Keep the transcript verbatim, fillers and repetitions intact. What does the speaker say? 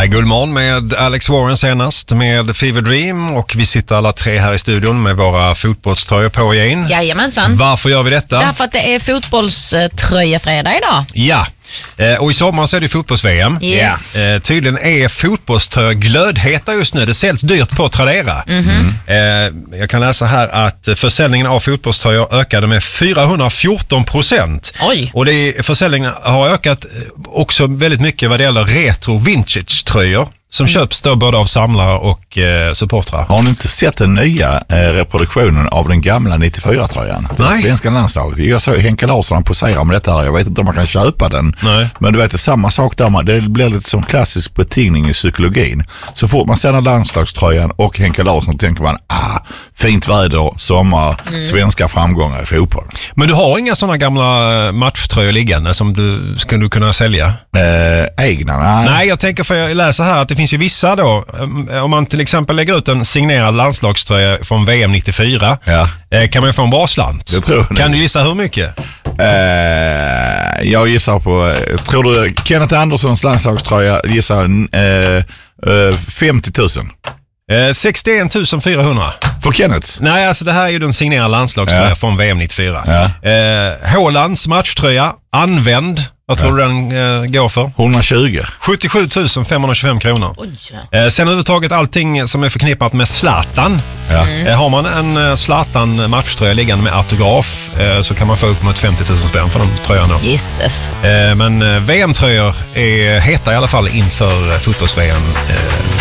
här är Guldmorgon med Alex Warren senast med Fever Dream, och vi sitter alla tre här i studion med våra fotbollströjor på igen. Jajamensan. Varför gör vi detta? Därför att det är fotbollströjefredag idag. Ja, och i sommar så är det fotbolls-V M. Yes. Ja. Tydligen är fotbollströjor glödheta just nu. Det säljs dyrt på Tradera. Mm-hmm. Jag kan läsa här att försäljningen av fotbollströjor ökade med fyrahundrafjorton procent. Oj. Och det, försäljningen har ökat också väldigt mycket vad det gäller retro vintage-tröjor som mm. köps då både av samlare och eh, supportrar. Har ni inte sett den nya eh, reproduktionen av den gamla nittiofyra-tröjan? Nej. Svenska landslaget. Jag såg Henke Larsson posera med detta här. Jag vet inte om man kan köpa den. Nej. Men du vet, det är samma sak där. Det blir lite som klassisk betingning i psykologin. Så fort man ser den landslagströjan och Henke Larsson tänker man, ah, fint väder, sommar, mm. svenska framgångar i fotboll. Men du har inga sådana gamla matchtröjor liggande som du skulle kunna sälja? Eh, egna? Nej. Nej, jag tänker, för jag läser här att det finns ju vissa då, om man till exempel lägger ut en signerad landslagströja från V M nittiofyra, ja. Kan man få en bra slant. Jag tror kan du gissa hur mycket? Eh, jag gissar på, tror du Kenneth Anderssons landslagströja gissar eh, eh, femtio tusen? Eh, sextioen tusen fyrahundra. För Kenneth? Nej, alltså det här är ju den signerade landslagströja ja. från V M nittiofyra. Ja. Eh, Haalands matchtröja, använd. Vad tror ja. du den eh, går för? etthundratjugo. sjuttiosju tusen femhundratjugofem kronor. Eh, sen överhuvudtaget allting som är förknippat med Zlatan. Ja. Mm. Eh, har man en eh, Zlatan matchtröja liggande med autograf eh, så kan man få upp mot femtio tusen spänn för den tröjan då. Jesus. Eh, men eh, V M-tröjor är heta i alla fall inför eh, fotbolls-V M. Eh,